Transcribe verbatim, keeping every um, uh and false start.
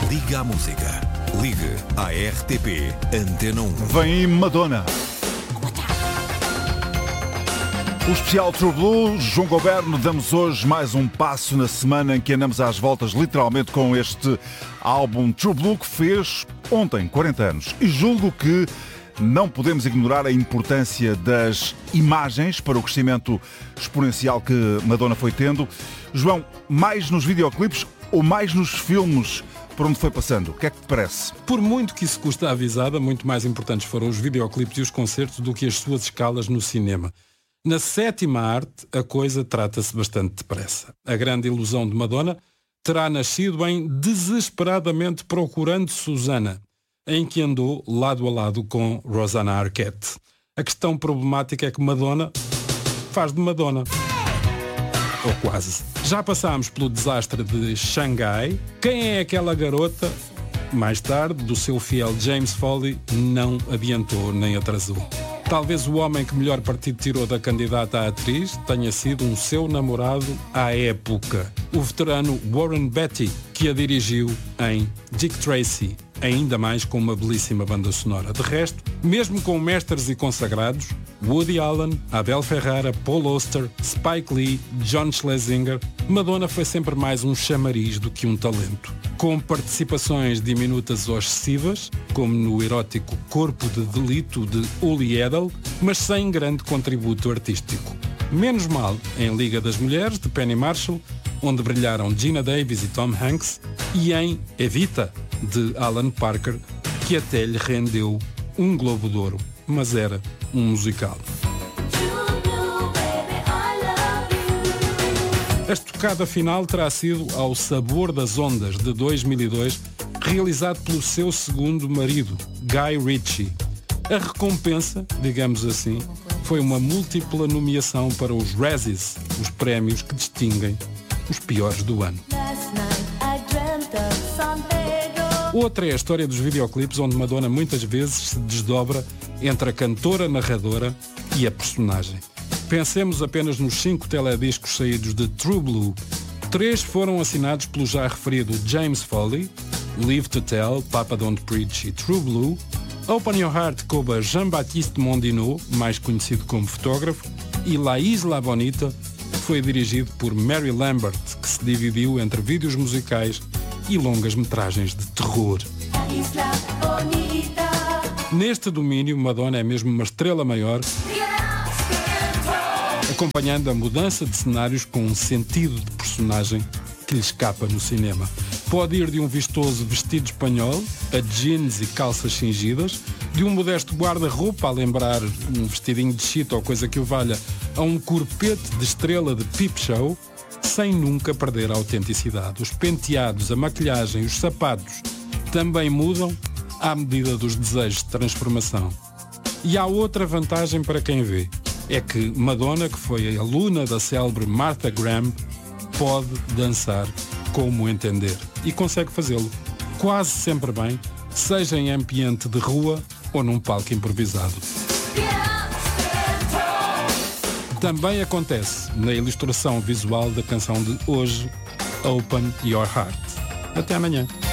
Liga à música. Ligue à R T P Antena um. Vem aí Madonna. O especial True Blue, João Goberno, damos hoje mais um passo na semana em que andamos às voltas literalmente com este álbum True Blue que fez ontem quarenta anos. E julgo que não podemos ignorar a importância das imagens para o crescimento exponencial que Madonna foi tendo. João, mais nos videoclipes ou mais nos filmes por onde foi passando? O que é que te parece? Por muito que isso custa a avisada, muito mais importantes foram os videoclipes e os concertos do que as suas escalas no cinema. Na sétima arte, a coisa trata-se bastante depressa. A grande ilusão de Madonna terá nascido em Desesperadamente Procurando Susana, em que andou lado a lado com Rosanna Arquette. A questão problemática é que Madonna faz de Madonna. Ou quase. Já passámos pelo desastre de Xangai. Quem é aquela garota? Mais tarde, do seu fiel James Foley, não adiantou nem atrasou. Talvez o homem que melhor partido tirou da candidata à atriz tenha sido um seu namorado à época, o veterano Warren Beatty, que a dirigiu em Dick Tracy, ainda mais com uma belíssima banda sonora. De resto, mesmo com mestres e consagrados, Woody Allen, Abel Ferrara, Paul Auster, Spike Lee, John Schlesinger, Madonna foi sempre mais um chamariz do que um talento. Com participações diminutas ou excessivas, como no erótico Corpo de Delito de Uli Edel, mas sem grande contributo artístico. Menos mal em Liga das Mulheres, de Penny Marshall, onde brilharam Geena Davis e Tom Hanks, e em Evita, de Alan Parker, que até lhe rendeu um Globo de Ouro, mas era um musical. A estocada final terá sido Ao Sabor das Ondas, de dois mil e dois, realizado pelo seu segundo marido, Guy Ritchie. A recompensa, digamos assim, foi uma múltipla nomeação para os Razzies, os prémios que distinguem os piores do ano. Outra é a história dos videoclipes, onde Madonna muitas vezes se desdobra entre a cantora-narradora e a personagem. Pensemos apenas nos cinco telediscos saídos de True Blue. Três foram assinados pelo já referido James Foley, Live to Tell, Papa Don't Preach e True Blue, Open Your Heart coube Jean-Baptiste Mondino, mais conhecido como fotógrafo, e La Isla Bonita foi dirigido por Mary Lambert, que se dividiu entre vídeos musicais e longas metragens de terror. Neste domínio, Madonna é mesmo uma estrela maior, acompanhando a mudança de cenários com um sentido de personagem que lhe escapa no cinema. Pode ir de um vistoso vestido espanhol a jeans e calças cingidas, de um modesto guarda-roupa a lembrar um vestidinho de chita ou coisa que o valha, a um corpete de estrela de Peep Show, sem nunca perder a autenticidade. Os penteados, a maquilhagem, os sapatos também mudam à medida dos desejos de transformação. E há outra vantagem para quem vê. É que Madonna, que foi aluna da célebre Martha Graham, pode dançar como entender. E consegue fazê-lo quase sempre bem, seja em ambiente de rua ou num palco improvisado. Também acontece na ilustração visual da canção de hoje, Open Your Heart. Até amanhã.